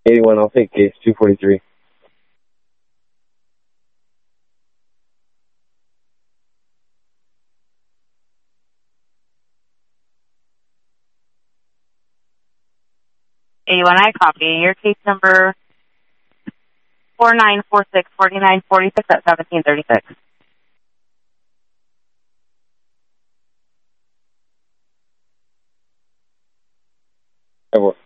81, I'll take case 243. I copy. Your case number 4946-4946 at 1736. Over.